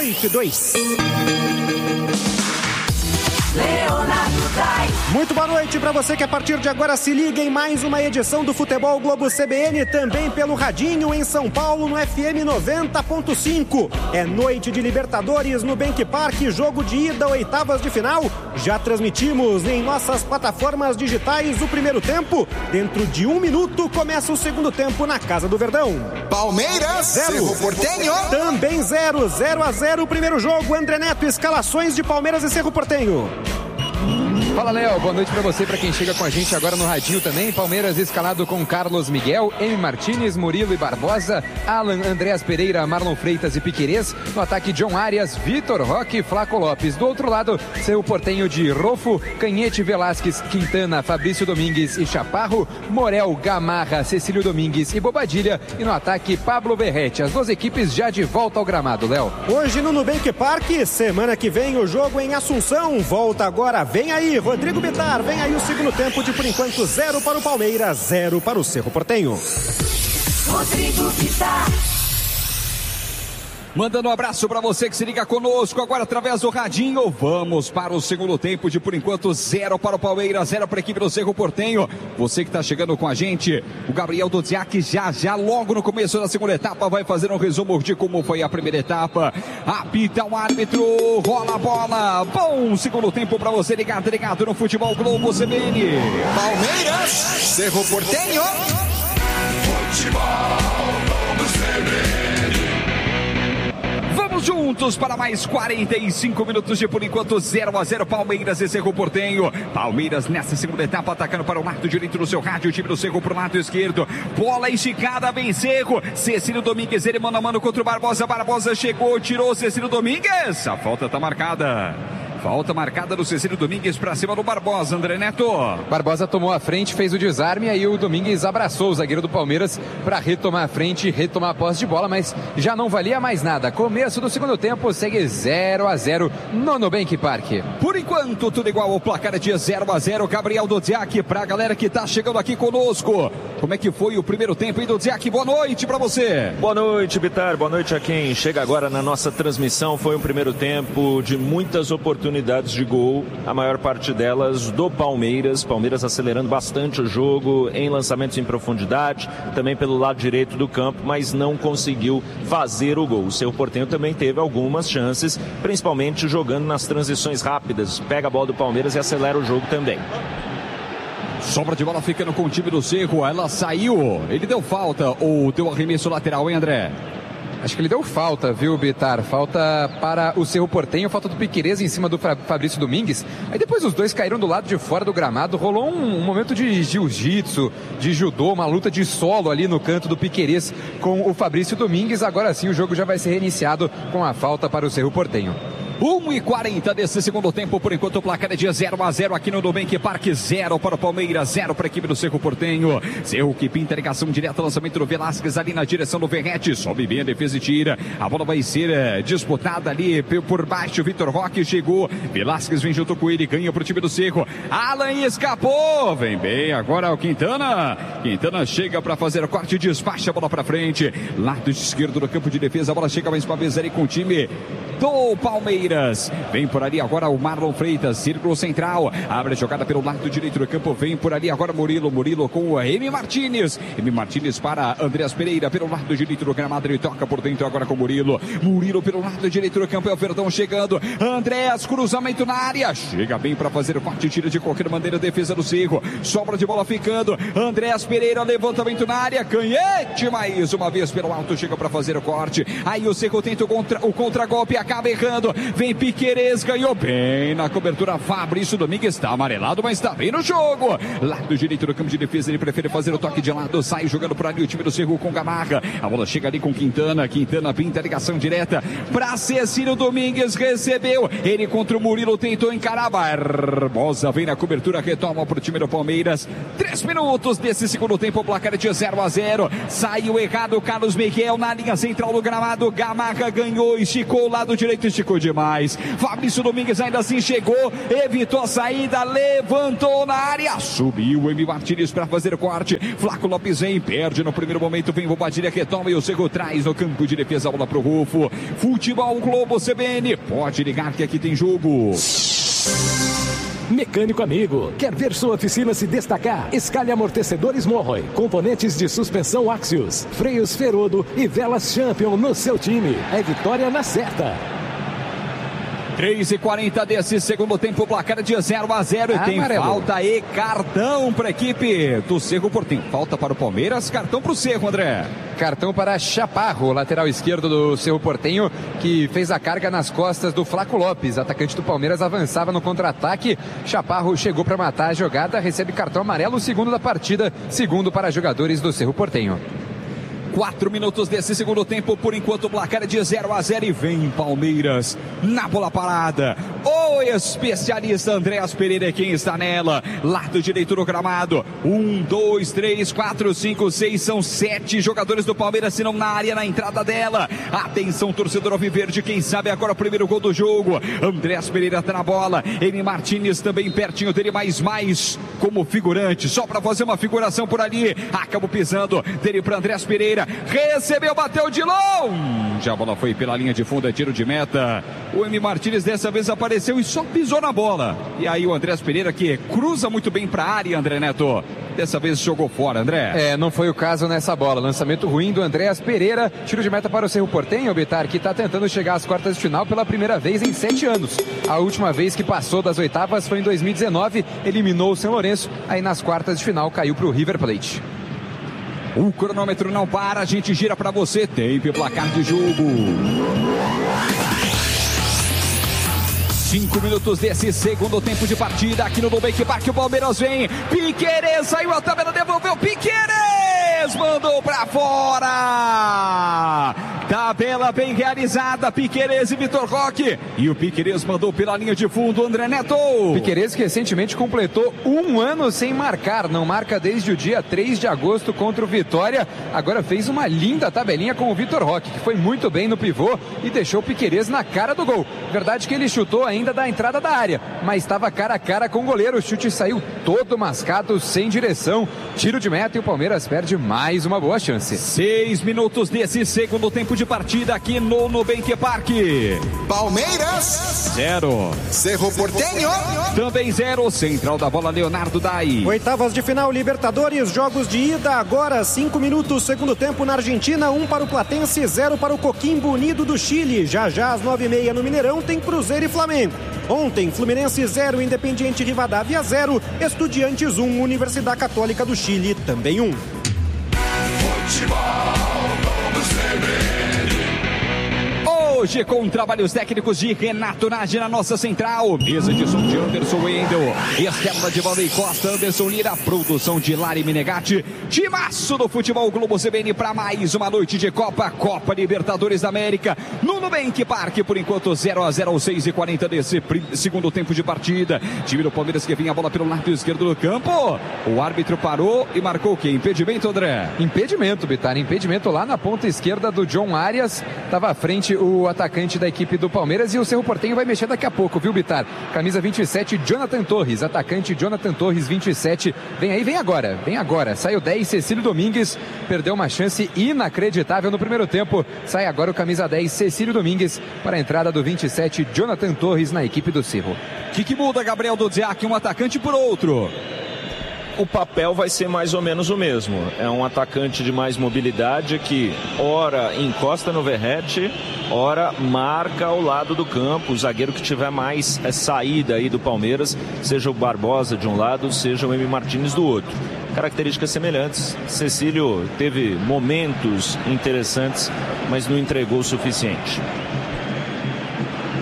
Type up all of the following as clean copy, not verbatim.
8-2. Leonardo. Muito boa noite para você que a partir de agora se liga em mais uma edição do Futebol Globo CBN, também pelo radinho em São Paulo no FM 90.5. É noite de Libertadores no Bank Park, jogo de ida, oitavas de final. Já transmitimos em nossas plataformas digitais o primeiro tempo. Dentro de 1 minuto começa o segundo tempo na Casa do Verdão. Palmeiras, 0. Cerro Porteño. Também 0-0 o primeiro jogo. André Neto, escalações de Palmeiras e Cerro Porteño. Fala, Léo, boa noite pra você, pra quem chega com a gente agora no radinho também. Palmeiras escalado com Carlos Miguel, M. Martínez, Murilo e Barbosa, Alan, Andréas Pereira, Marlon Freitas e Piquerez. No ataque, John Arias, Vitor Roque e Flaco Lopes. Do outro lado, Cerro Porteño de Rofo, Canhete, Velasquez, Quintana, Fabrício Domingues e Chaparro, Morel, Gamarra, Cecílio Domingues e Bobadilha. E no ataque, Pablo Verrete. As duas equipes já de volta ao gramado, Léo. Hoje no Nubank Park, semana que vem o jogo em Assunção. Volta agora, vem aí, Rodrigo Bitar, vem aí o segundo tempo de, por enquanto, 0 para o Palmeiras, 0 para o Cerro Porteño. Rodrigo Bitar. Mandando um abraço para você que se liga conosco agora através do radinho. Vamos para o segundo tempo de, por enquanto, 0 para o Palmeiras, 0 para a equipe do Cerro Porteño. Você que está chegando com a gente, o Gabriel Dodziak já logo no começo da segunda etapa vai fazer um resumo de como foi a primeira etapa. Apita o árbitro, rola a bola. Bom segundo tempo para você ligado no Futebol Globo CBN. Palmeiras, Cerro Porteño. Futebol Globo CBN. Vamos juntos para mais 45 minutos de, por enquanto, 0-0 Palmeiras e Cerro Porteño. Palmeiras nessa segunda etapa atacando para o lado direito do seu rádio, o time do Cerro para o lado esquerdo. Bola esticada, vem Cerro. Cecílio Domingues, ele mano a mano contra o Barbosa. Barbosa chegou, tirou Cecílio Domingues. A falta está marcada. Falta marcada do Cecílio Domingues para cima do Barbosa, André Neto. Barbosa tomou a frente, fez o desarme, aí o Domingues abraçou o zagueiro do Palmeiras para retomar a frente, retomar a posse de bola, mas já não valia mais nada. Começo do segundo tempo, segue 0-0 no Nubank Park. Por enquanto, tudo igual, o placar é de 0-0. Gabriel Dodziak, para a galera que está chegando aqui conosco. Como é que foi o primeiro tempo, hein, Dodziak? Boa noite para você. Boa noite, Bitar. Boa noite a quem chega agora na nossa transmissão. Foi um primeiro tempo de muitas oportunidades de gol, a maior parte delas do Palmeiras. Palmeiras acelerando bastante o jogo em lançamentos em profundidade, também pelo lado direito do campo, mas não conseguiu fazer o gol. O Cerro Porteño também teve algumas chances, principalmente jogando nas transições rápidas. Pega a bola do Palmeiras e acelera o jogo também. Sobra de bola ficando com o time do Cerro, ela saiu. Ele deu falta ou deu arremesso lateral, hein, André? Acho que ele deu falta, viu, Bitar? Falta para o Cerro Porteño, falta do Piquerez em cima do Fabrício Domingues. Aí depois os dois caíram do lado de fora do gramado, rolou um momento de jiu-jitsu, de judô, uma luta de solo ali no canto do Piquerez com o Fabrício Domingues. Agora sim o jogo já vai ser reiniciado com a falta para o Cerro Porteño. 1:40 desse segundo tempo, por enquanto o placar é de 0-0 aqui no Nubank Park, 0 para o Palmeiras, 0 para a equipe do Cerro Porteño. Cerro que pinta, ligação direta, lançamento do Velasquez ali na direção do Verrete, sobe bem a defesa e tira, a bola vai ser disputada ali por baixo, Vitor Roque chegou, Velasquez vem junto com ele, ganha para o time do Cerro, Alan escapou, vem bem agora o Quintana chega para fazer o corte, despacha a bola para frente, lado esquerdo do campo de defesa, a bola chega mais uma vez ali com o time do Palmeiras. Vem por ali agora o Marlon Freitas, círculo central, abre a jogada pelo lado direito do campo, vem por ali agora Murilo com o M. Martínez para Andréas Pereira pelo lado direito do gramado, ele toca por dentro agora com Murilo pelo lado direito do campo, é o Verdão chegando, Andréas, cruzamento na área, chega bem para fazer o corte, tira de qualquer maneira a defesa do Cerro, sobra de bola ficando, Andréas Pereira, levantamento na área, Canhete mais uma vez pelo alto, chega para fazer o corte, aí o Cerro tenta o contra-golpe, acaba errando, vem Piquerez, ganhou bem na cobertura, Fabrício Domingues está amarelado, mas está bem no jogo, lado direito do campo de defesa, ele prefere fazer o toque de lado, sai jogando por ali o time do Cerro com Gamarra, a bola chega ali com Quintana pinta a ligação direta para Cecílio Domingues, recebeu, ele contra o Murilo, tentou encarar, Barbosa vem na cobertura, retoma para o time do Palmeiras, 3 minutos desse segundo tempo, o placar é de 0-0, saiu errado Carlos Miguel na linha central do gramado, Gamarra ganhou, esticou o lado direito, esticou demais. Fabrício Domingues ainda assim chegou, evitou a saída, levantou na área, subiu o Emi Martínez para fazer o corte. Flaco Lopes vem, perde no primeiro momento, vem o Bobadilha que toma e o Cerro traz no campo de defesa, a bola pro Rufo. Futebol Globo CBN, pode ligar que aqui tem jogo. Mecânico amigo, quer ver sua oficina se destacar? Escale amortecedores Morroy, componentes de suspensão Axios, freios Ferodo e velas Champion no seu time. É vitória na certa. 3:40 desse segundo tempo, placar de 0-0 e tem falta e cartão para a equipe do Cerro Porteño. Falta para o Palmeiras, cartão para o Cerro, André. Cartão para Chaparro, lateral esquerdo do Cerro Porteño, que fez a carga nas costas do Flaco Lopes. Atacante do Palmeiras avançava no contra-ataque. Chaparro chegou para matar a jogada, recebe cartão amarelo, segundo da partida, segundo para jogadores do Cerro Porteño. 4 minutos desse segundo tempo, por enquanto o placar é de 0-0 e vem Palmeiras na bola parada. O especialista Andréas Pereira é quem está nela, lado direito do gramado. 1, 2, 3, 4, 5, 6, são 7 jogadores do Palmeiras, se não na área, na entrada dela. Atenção, torcedor alviverde, quem sabe agora o primeiro gol do jogo. Andréas Pereira está na bola, Emi Martínez também pertinho dele, mais como figurante, só para fazer uma figuração por ali. Acabou pisando dele para Andréas Pereira. Recebeu, bateu de longe. A bola foi pela linha de fundo, é tiro de meta. O Emi Martínez dessa vez apareceu e só pisou na bola. E aí o Andréas Pereira, que cruza muito bem para a área, André Neto. Dessa vez jogou fora, André. Não foi o caso nessa bola. Lançamento ruim do Andréas Pereira. Tiro de meta para o Cerro Porteño, Bitar, que está tentando chegar às quartas de final pela primeira vez em 7 anos. A última vez que passou das oitavas foi em 2019. Eliminou o São Lourenço. Aí nas quartas de final caiu para o River Plate. O cronômetro não para, a gente gira para você. Tempo e placar de jogo. 5 minutos desse segundo tempo de partida aqui no Nubank Park. O Palmeiras vem. Piquerez saiu a tabela, devolveu. Piquerez mandou para fora. Tabela bem realizada. Piquerez e Vitor Roque. E o Piquerez mandou pela linha de fundo, André Neto. Piquerez que recentemente completou 1 ano sem marcar. Não marca desde o dia 3 de agosto contra o Vitória. Agora fez uma linda tabelinha com o Vitor Roque, que foi muito bem no pivô e deixou o Piquerez na cara do gol. Verdade que ele chutou ainda da entrada da área, mas estava cara a cara com o goleiro. O chute saiu todo mascado, sem direção. Tiro de meta e o Palmeiras perde mais uma boa chance. 6 minutos desse segundo tempo de partida aqui no Nubank Park. Palmeiras 0. Cerro Porteño também 0. Central da bola, Leonardo Dai. Oitavas de final, Libertadores, jogos de ida agora, 5 minutos, segundo tempo na Argentina, 1 para o Platense, 0 para o Coquimbo Unido do Chile. Já às 9h30 no Mineirão tem Cruzeiro e Flamengo. Ontem, Fluminense 0, Independiente Rivadavia 0, Estudiantes 1, Universidade Católica do Chile também 1. Hoje com trabalhos técnicos de Renato Nage na nossa central. Mesa de som de Anderson Wendel. Externa de Valdeir Costa, Anderson Lira. Produção de Lari Menegatti. Timaço do Futebol Globo CBN para mais uma noite de Copa Libertadores da América. No Nubank Park, por enquanto 0-0 aos 6h40 desse segundo tempo de partida. Time do Palmeiras que vinha a bola pelo lado esquerdo do campo. O árbitro parou e marcou o quê? Impedimento, André? Impedimento, Bitar. Impedimento lá na ponta esquerda do John Arias. Estava à frente o atacante da equipe do Palmeiras e o Cerro Porteño vai mexer daqui a pouco, viu, Bitar? Camisa 27, Jonathan Torres, atacante Jonathan Torres, 27, vem agora, saiu 10, Cecílio Domingues, perdeu uma chance inacreditável no primeiro tempo, sai agora o camisa 10, Cecílio Domingues, para a entrada do 27, Jonathan Torres na equipe do Cerro. Que muda, Gabriel Dudziak, um atacante por outro? O papel vai ser mais ou menos o mesmo. É um atacante de mais mobilidade que ora encosta no Verratti, ora marca ao lado do campo. O zagueiro que tiver mais saída aí do Palmeiras, seja o Barbosa de um lado, seja o Emi Martínez do outro. Características semelhantes. Cecílio teve momentos interessantes, mas não entregou o suficiente.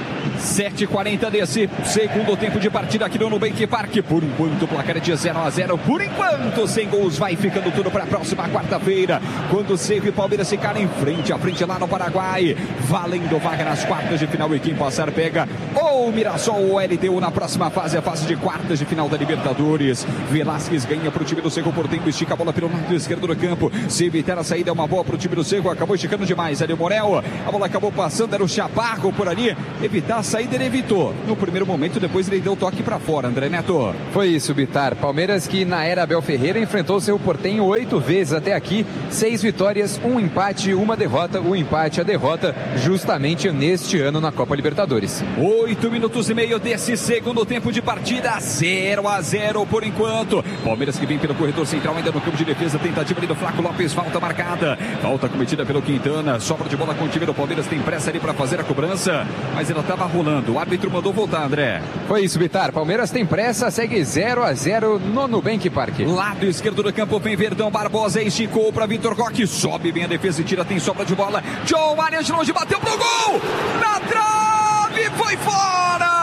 7h40 desse segundo tempo de partida aqui no Nubank Park. Por enquanto o placar é de 0-0. Por enquanto, sem gols, vai ficando tudo para a próxima quarta-feira, quando Cerro e Palmeiras ficarem frente a frente lá no Paraguai, valendo vaga nas quartas de final. E quem passar pega ou Mirassol ou LDU na próxima fase, a fase de quartas de final da Libertadores. Velasquez ganha para o time do Cerro Porteño, estica a bola pelo lado esquerdo do campo. Se evitar a saída, é uma boa para o time do Cerro, acabou esticando demais ali o Morel, a bola acabou passando, era o Chaparro por ali, evitar a saída ele evitou no primeiro momento, depois ele deu toque para fora. André Neto. Foi isso, Bitar. Palmeiras, que na era Abel Ferreira enfrentou o Cerro Porteño 8 vezes até aqui, 6 vitórias, 1 empate, 1 derrota. O empate, a derrota, justamente neste ano na Copa Libertadores. 8 minutos e meio desse segundo tempo de partida, 0-0 por enquanto. Palmeiras que vem pelo corredor central, ainda no campo de defesa, tentativa ali do Flaco Lopes, falta marcada, falta cometida pelo Quintana, sobra de bola com o time do Palmeiras, tem pressa ali para fazer a cobrança, mas ela estava rolando, o árbitro mandou voltar, André. Foi isso, Bitar. Palmeiras tem pressa, segue 0-0 no Nubank Park. Lado esquerdo do campo vem Verdão, Barbosa esticou para Vitor Roque, sobe bem a defesa e tira, tem sobra de bola. John Arias de longe, bateu pro gol, na trave, foi fora!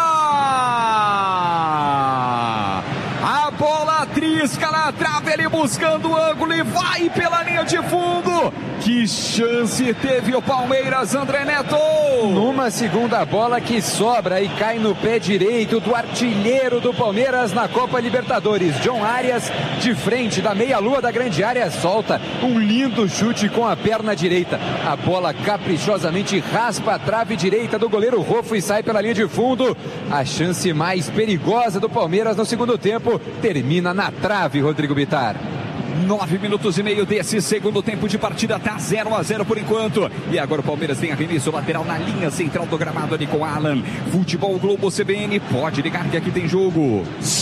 A bola trisca na trave, ele buscando o ângulo e vai pela linha de fundo. Que chance teve o Palmeiras, André Neto! Numa segunda bola que sobra e cai no pé direito do artilheiro do Palmeiras na Copa Libertadores. John Arias, de frente da meia-lua da grande área, solta um lindo chute com a perna direita. A bola caprichosamente raspa a trave direita do goleiro Rofo e sai pela linha de fundo. A chance mais perigosa do Palmeiras no segundo tempo termina na trave, Rodrigo Bitar. 9 minutos e meio desse segundo tempo de partida, tá 0-0 por enquanto. E agora o Palmeiras tem arremesso lateral na linha central do gramado ali com Alan. Futebol Globo CBN, pode ligar que aqui tem jogo.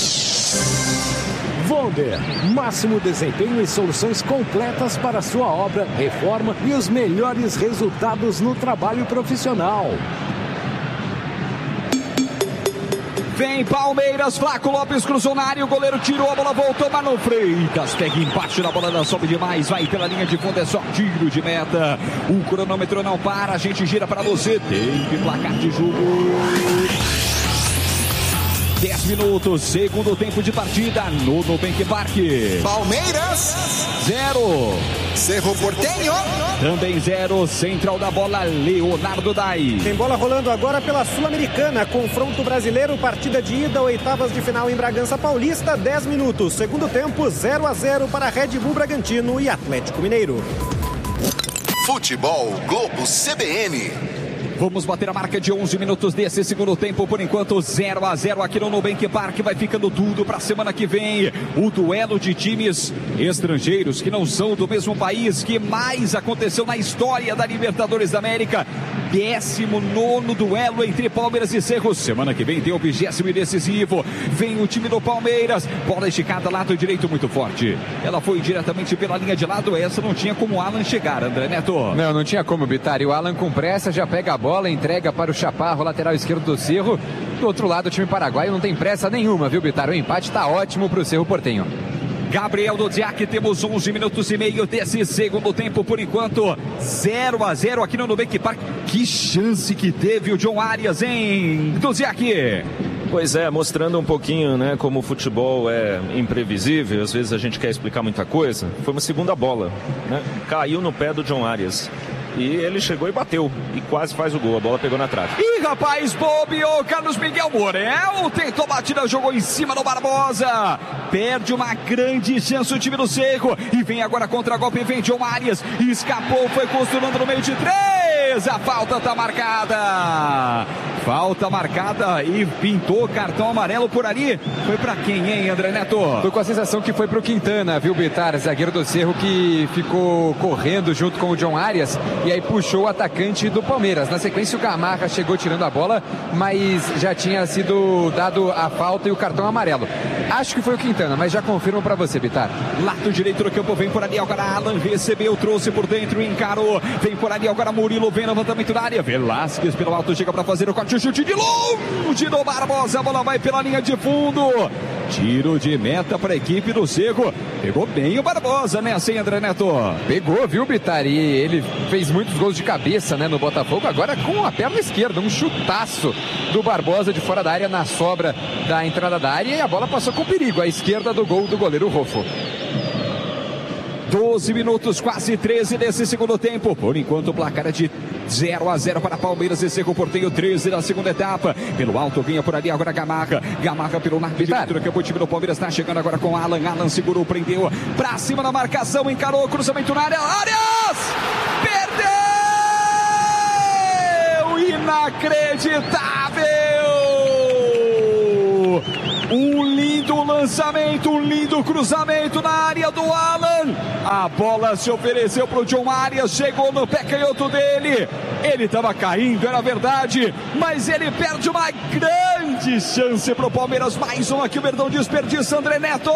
Wonder, máximo desempenho e soluções completas para sua obra, reforma e os melhores resultados no trabalho profissional. Vem Palmeiras, Flaco Lopes cruzou na área, o goleiro tirou, a bola voltou, Marlon Freitas pega embaixo da bola, ela sobe demais, vai pela linha de fundo, é só tiro de meta. O cronômetro não para, a gente gira para você, tem placar de jogo. 10 minutos, segundo tempo de partida no Nubank Park. Palmeiras 0. Cerro Porteño Também 0, central da bola, Leonardo Dai. Tem bola rolando agora pela Sul-Americana, confronto brasileiro, partida de ida, oitavas de final em Bragança Paulista, 10 minutos, segundo tempo, 0-0 para Red Bull Bragantino e Atlético Mineiro. Futebol Globo CBN. Vamos bater a marca de 11 minutos desse segundo tempo, por enquanto 0-0 aqui no Nubank Park, vai ficando tudo para a semana que vem. O duelo de times estrangeiros que não são do mesmo país, que mais aconteceu na história da Libertadores da América. 19º duelo entre Palmeiras e Cerro. Semana que vem tem o 20º e decisivo. Vem o time do Palmeiras, bola esticada, lado direito muito forte. Ela foi diretamente pela linha de lado, essa não tinha como o Alan chegar, André Neto. Não tinha como, Bitar. E o Alan com pressa já pega a bola, entrega para o Chaparro, lateral esquerdo do Cerro. Do outro lado, o time paraguaio não tem pressa nenhuma, viu, Bitar? O empate está ótimo para o Cerro Porteño. Gabriel Dodziak, temos 11 minutos e meio desse segundo tempo, por enquanto 0-0 aqui no Nubank Park. Que chance que teve o John Arias, hein, Dodziak? Pois é, mostrando um pouquinho, né, como o futebol é imprevisível, às vezes a gente quer explicar muita coisa. Foi uma segunda bola, né? Caiu no pé do John Arias. E ele chegou e bateu, e quase faz o gol, a bola pegou na trave. Ih, rapaz, bobeou, Carlos Miguel Morel tentou batida, jogou em cima do Barbosa. Perde uma grande chance o time do Cerro, e vem agora contra-golpe, vem John Arias, escapou, foi costurando no meio de 3, a falta tá marcada. Falta marcada e pintou cartão amarelo por ali. Foi pra quem, hein, André Neto? Tô com a sensação que foi pro Quintana, viu, Bitar? Zagueiro do Cerro que ficou correndo junto com o John Arias e aí puxou o atacante do Palmeiras. Na sequência o Gamarra chegou tirando a bola, mas já tinha sido dado a falta e o cartão amarelo. Acho que foi o Quintana, mas já confirmo pra você, Bitar. Lado direito do campo, vem por ali agora Alan, recebeu, trouxe por dentro, encarou. Vem por ali agora Murilo, vem levantamento da área. Velasquez pelo alto, chega pra fazer o corte, o chute de longe do Barbosa. A bola vai pela linha de fundo. Tiro de meta para a equipe do Cerro. Pegou bem o Barbosa, né, assim, André Neto? Pegou, viu, Bitar? E ele fez muitos gols de cabeça, né, no Botafogo. Agora com a perna esquerda, um chutaço do Barbosa de fora da área na sobra da entrada da área. E a bola passou com perigo à esquerda do gol do goleiro Rofo. 12 minutos, quase 13 desse segundo tempo. Por enquanto o placar é de 0-0 para Palmeiras e Cerro Porteño, 13 da segunda etapa. Pelo alto ganha por ali agora Gamarra. Gamarra pelo lado direito do campo. O time do Palmeiras está chegando agora com Alan. Alan segurou, prendeu pra cima da marcação, encarou, cruzamento na área. Arias! Perdeu! Inacreditável! Um lindo lançamento, um lindo cruzamento na área do Alan. A bola se ofereceu para o John Arias, chegou no pé canhoto dele. Ele estava caindo, era verdade, mas ele perde uma grande chance para o Palmeiras. Mais uma que o Verdão desperdiça, André Neto.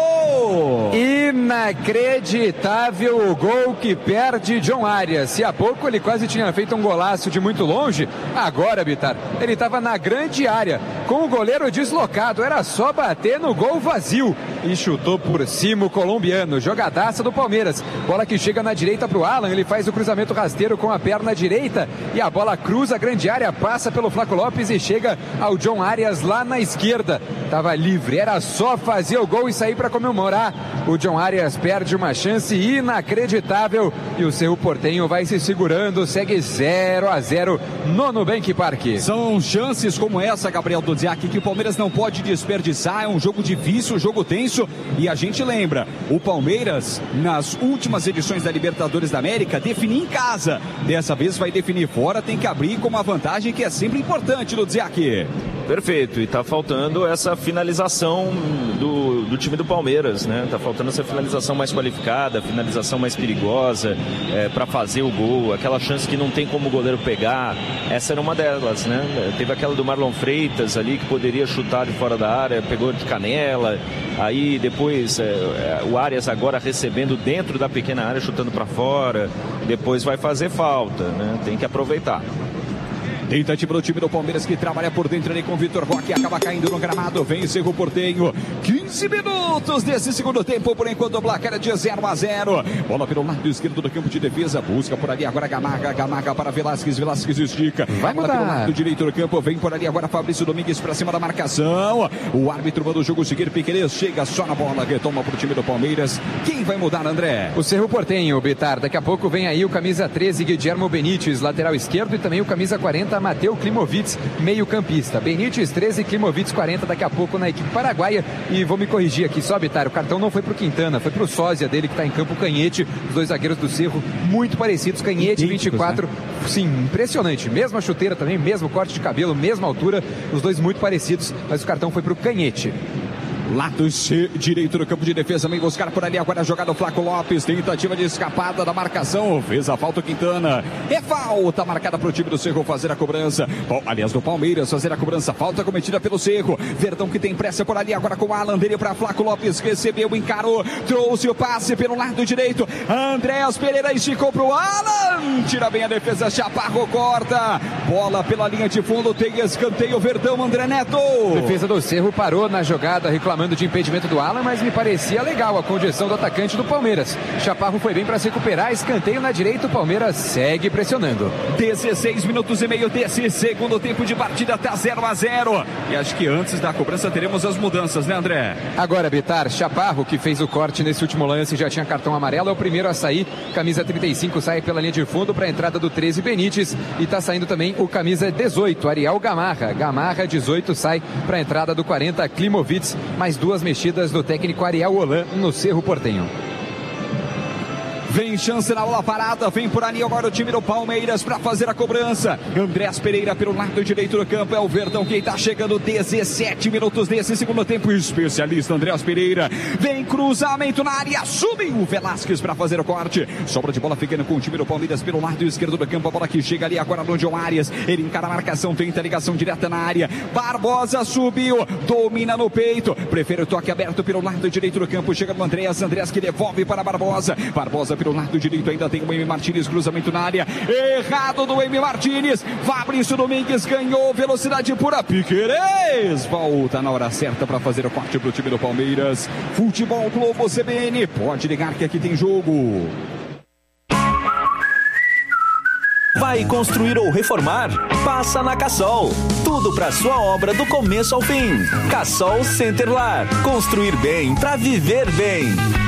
Inacreditável o gol que perde John Arias. Se há pouco ele quase tinha feito um golaço de muito longe, agora, Bitar, ele estava na grande área, com o goleiro deslocado, era só bater no gol vazio e chutou por cima o colombiano. Jogadaça do Palmeiras, bola que chega na direita para o Alan, ele faz o cruzamento rasteiro com a perna direita e a bola cruza a grande área, passa pelo Flaco Lopes e chega ao John Arias lá na esquerda. Estava livre, era só fazer o gol e sair para comemorar. O John Arias perde uma chance inacreditável e o Cerro Porteño vai se segurando, segue 0-0 no Nubank Park. São chances como essa, Gabriel Dudziak, que o Palmeiras não pode desperdiçar. É um jogo difícil, um jogo tenso, e a gente lembra, o Palmeiras nas últimas edições da Libertadores da América definiu em casa, dessa vez vai definir fora, tem que abrir com uma vantagem que é sempre importante, Dudziak. Perfeito, e tá faltando essa finalização do time do Palmeiras, né? Tá faltando essa finalização mais qualificada, finalização mais perigosa, para fazer o gol, aquela chance que não tem como o goleiro pegar, essa era uma delas, né? Teve aquela do Marlon Freitas ali, que poderia chutar de fora da área, pegou de canela, aí depois o Arias agora recebendo dentro da pequena área, chutando para fora, depois vai fazer falta, né? Tem que aproveitar. Tentativa do time do Palmeiras que trabalha por dentro ali com o Vitor Roque, acaba caindo no gramado, vem o Cerro Porteño. 15 minutos desse segundo tempo, por enquanto o placar é de 0-0. Bola pelo lado esquerdo do campo de defesa, busca por ali agora Gamarra, Gamarra para Velasquez, Velasquez estica. Vai mudar. Pelo lado direito do campo, vem por ali agora Fabrício Domingues para cima da marcação. O árbitro manda o jogo seguir, Piquerez chega só na bola, retoma para o time do Palmeiras. Quem vai mudar, André? O Cerro Porteño, Bitar, daqui a pouco vem aí o camisa 13, Guillermo Benítez, lateral esquerdo, e também o camisa 40, Mateu Klimovitz, meio campista. Benítez 13, Klimovitz 40 daqui a pouco na equipe paraguaia. E vou me corrigir aqui só, Bitar, o cartão não foi pro Quintana, foi pro sósia dele que tá em campo, Canhete. Os dois zagueiros do Cerro muito parecidos, Canhete 24, né? Sim, impressionante, mesma chuteira também, mesmo corte de cabelo, mesma altura, os dois muito parecidos, mas o cartão foi pro Canhete. Lado direito do campo de defesa, vem buscar por ali agora a jogada do Flaco Lopes, tentativa de escapada da marcação, fez a falta o Quintana, é falta marcada para o time do Cerro fazer a cobrança, aliás do Palmeiras fazer a cobrança, falta cometida pelo Cerro. Verdão que tem pressa por ali agora com o Alan, dele para Flaco Lopes, recebeu, encarou, trouxe o passe pelo lado direito, Andréas Pereira esticou para o Alan, tira bem a defesa, Chaparro corta, bola pela linha de fundo, tem escanteio, Verdão, André Neto. Defesa do Cerro parou na jogada, reclamando de impedimento do Alan, mas me parecia legal a condição do atacante do Palmeiras. Chaparro foi bem para se recuperar, escanteio na direita, o Palmeiras segue pressionando. 16 minutos e meio desse segundo tempo de partida, tá 0-0. E acho que antes da cobrança teremos as mudanças, né, André? Agora, Bitar, Chaparro, que fez o corte nesse último lance, já tinha cartão amarelo, é o primeiro a sair. Camisa 35 sai pela linha de fundo para a entrada do 13, Benítez, e tá saindo também o camisa 18, Ariel Gamarra. Gamarra 18 sai para a entrada do 40, Klimovitz, mais duas mexidas do técnico Ariel Holan no Cerro Porteño. Vem chance na bola parada, vem por ali agora o time do Palmeiras para fazer a cobrança. Andréas Pereira pelo lado direito do campo, é o Verdão quem está chegando, 17 minutos desse segundo tempo. Especialista Andréas Pereira, vem cruzamento na área, subiu o Velasquez para fazer o corte. Sobra de bola ficando com o time do Palmeiras pelo lado esquerdo do campo, a bola que chega ali agora no John Arias, ele encara a marcação, tenta ligação direta na área. Barbosa subiu, domina no peito, prefere o toque aberto pelo lado direito do campo, chega no Andréas, Andréas que devolve para Barbosa. Barbosa pelo lado direito, ainda tem o Emi Martínez, cruzamento na área, errado do Emi Martínez, Fabrício Domingues ganhou velocidade pura, Piquerez volta na hora certa para fazer o corte para o time do Palmeiras. Futebol Globo CBN, pode ligar que aqui tem jogo. Vai construir ou reformar? Passa na Cassol. Tudo para sua obra do começo ao fim. Cassol Centerlar. Construir bem para viver bem.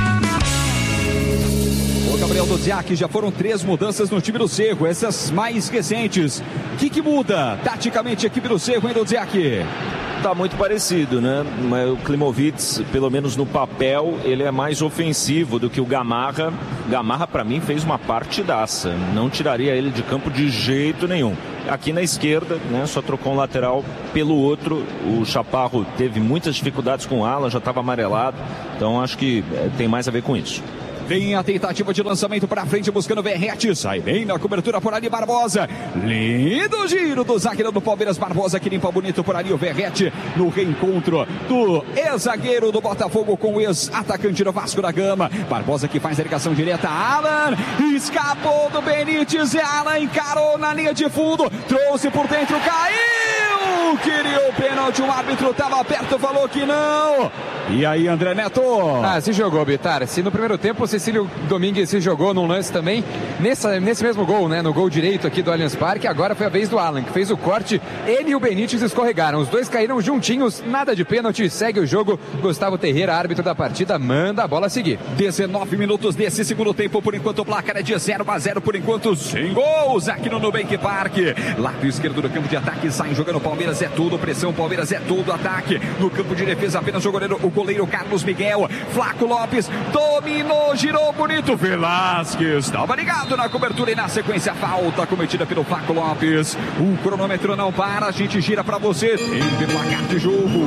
O Gabriel Dodziak, já foram 3 mudanças no time do Cerro, essas mais recentes. O que muda taticamente a equipe do Cerro, hein, Dodziak? Tá muito parecido, né? Mas o Klimovitz, pelo menos no papel, ele é mais ofensivo do que o Gamarra. Gamarra, para mim, fez uma partidaça. Não tiraria ele de campo de jeito nenhum. Aqui na esquerda, né? Só trocou um lateral pelo outro. O Chaparro teve muitas dificuldades com o Alan, já estava amarelado. Então acho que tem mais a ver com isso. Vem a tentativa de lançamento para frente, buscando o Verrete. Sai bem na cobertura por ali, Barbosa. Lindo giro do zagueiro do Palmeiras, Barbosa, que limpa bonito por ali o Verrete. No reencontro do ex-zagueiro do Botafogo com o ex-atacante do Vasco da Gama. Barbosa que faz a ligação direta. Alan escapou do Benítez. E Alan encarou na linha de fundo. Trouxe por dentro, caiu. Queria o pênalti, o árbitro estava perto, falou que não. E aí, André Neto? Se jogou, Bitar. Se no primeiro tempo o Cecílio Domingues se jogou num lance também, nesse mesmo gol, né? No gol direito aqui do Allianz Parque, agora foi a vez do Alan, que fez o corte. Ele e o Benítez escorregaram. Os dois caíram juntinhos, nada de pênalti, segue o jogo. Gustavo Terreira, árbitro da partida, manda a bola seguir. 19 minutos desse segundo tempo, por enquanto o placar é de 0-0, por enquanto sem gols aqui no Nubank Park. Lado esquerdo do campo de ataque, sai jogando o Palmeiras, é tudo, pressão, Palmeiras é tudo, ataque. No campo de defesa apenas o goleiro Carlos Miguel. Flaco Lopes dominou, girou bonito, Velasquez estava ligado na cobertura e na sequência falta cometida pelo Flaco Lopes. O cronômetro não para, a gente gira pra você, tem placar de jogo.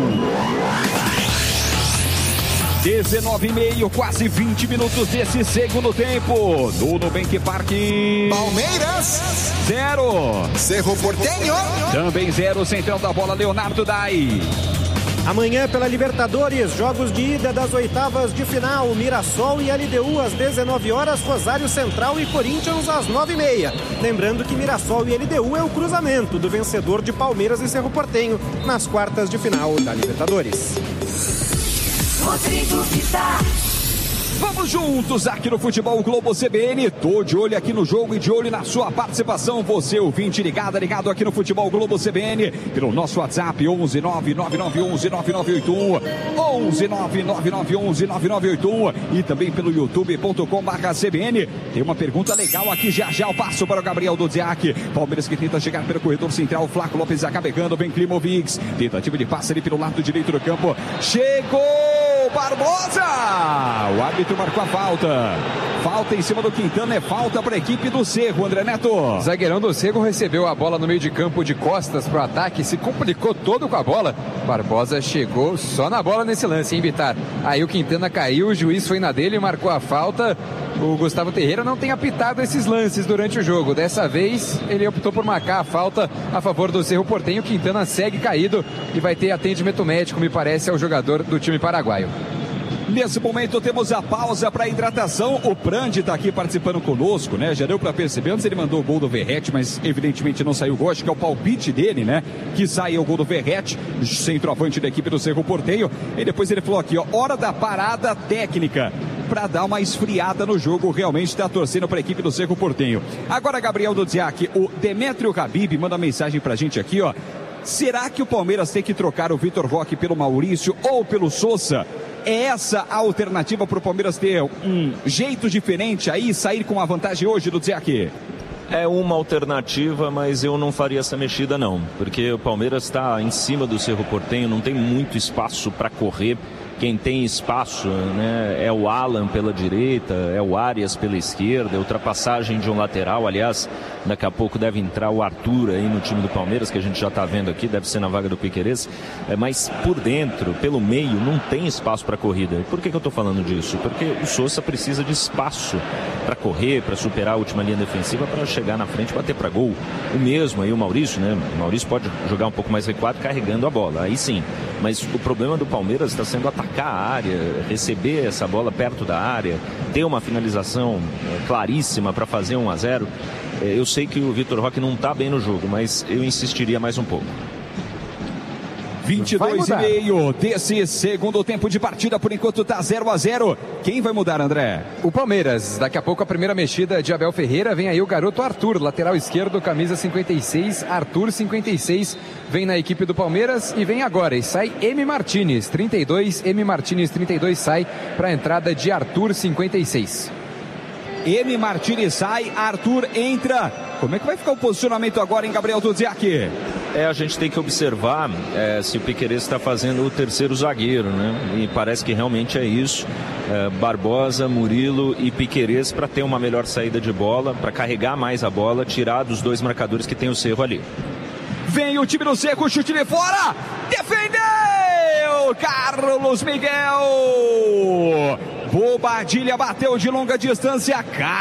19,5, quase 20 minutos desse segundo tempo. No Nubank Park. Palmeiras 0. Cerro Porteño Também 0, central da bola, Leonardo Dai. Amanhã pela Libertadores, jogos de ida das oitavas de final, Mirassol e LDU às 19 horas, Rosário Central e Corinthians às 9h30. Lembrando que Mirassol e LDU é o cruzamento do vencedor de Palmeiras e Cerro Porteño nas quartas de final da Libertadores. Rodrigo Vitar. Vamos juntos aqui no Futebol Globo CBN. Tô de olho aqui no jogo e de olho na sua participação. Você, ouvinte, ligado aqui no Futebol Globo CBN. Pelo nosso WhatsApp, 11999119981. 11999119981. E também pelo youtube.com/CBN. Tem uma pergunta legal aqui, já eu passo para o Gabriel Dodziak. Palmeiras que tenta chegar pelo corredor central. Flaco Lopes acaba errando, vem Klimovitz. Tentativa de passe ali pelo lado direito do campo. Chegou Barbosa! O árbitro marcou a falta. Falta em cima do Quintana, é falta para a equipe do Cerro, André Neto. Zagueirão do Cerro recebeu a bola no meio de campo de costas para o ataque, se complicou todo com a bola. Barbosa chegou só na bola nesse lance, hein, Bitar? Aí o Quintana caiu, o juiz foi na dele, marcou a falta. O Gustavo Terreira não tem apitado esses lances durante o jogo. Dessa vez, ele optou por marcar a falta a favor do Cerro Porteño. Quintana segue caído e vai ter atendimento médico, me parece, ao jogador do time paraguaio. Nesse momento temos a pausa para hidratação. O Prandi está aqui participando conosco, né? Já deu para perceber, antes ele mandou o gol do Verrete, mas evidentemente não saiu o gol, acho que é o palpite dele, né? Que sai o gol do Verrete, centroavante da equipe do Cerro Porteño. E depois ele falou aqui, ó, hora da parada técnica, para dar uma esfriada no jogo. Realmente está torcendo para a equipe do Cerro Porteño. Agora, Gabriel Dodziak, o Demétrio Habib manda mensagem para a gente aqui, ó. Será que o Palmeiras tem que trocar o Vitor Roque pelo Maurício ou pelo Sousa? É essa a alternativa para o Palmeiras ter um jeito diferente aí, sair com a vantagem hoje do Dodziak? É uma alternativa, mas eu não faria essa mexida não, porque o Palmeiras está em cima do Cerro Porteño, não tem muito espaço para correr. Quem tem espaço, né, é o Alan pela direita, é o Arias pela esquerda, é ultrapassagem de um lateral. Aliás, daqui a pouco deve entrar o Arthur aí no time do Palmeiras, que a gente já está vendo aqui, deve ser na vaga do Piquerez. Mas por dentro, pelo meio, não tem espaço para corrida. Por que eu estou falando disso? Porque o Sousa precisa de espaço para correr, para superar a última linha defensiva, para chegar na frente e bater para gol. O mesmo aí, o Maurício, né? O Maurício pode jogar um pouco mais recuado, carregando a bola, aí sim. Mas o problema do Palmeiras está sendo atacado marcar a área, receber essa bola perto da área, ter uma finalização claríssima para fazer 1-0. Eu sei que o Vitor Roque não está bem no jogo, mas eu insistiria mais um pouco. 22,5 desse segundo tempo de partida, por enquanto tá 0-0. Quem vai mudar, André? O Palmeiras. Daqui a pouco a primeira mexida de Abel Ferreira. Vem aí o garoto Arthur, lateral esquerdo, camisa 56. Arthur, 56, vem na equipe do Palmeiras e vem agora. E sai M. Martínez, 32. M. Martínez, 32, sai para a entrada de Arthur, 56. M. Martínez sai, Arthur entra. Como é que vai ficar o posicionamento agora, hein, Gabriel Duziak? A gente tem que observar se o Piquerez está fazendo o terceiro zagueiro, né? E parece que realmente é isso. Barbosa, Murilo e Piquerez para ter uma melhor saída de bola, para carregar mais a bola, tirar dos dois marcadores que tem o Cerro ali. Vem o time do Seco, chute de fora, defendeu Carlos Miguel. Bobadilha bateu de longa distância.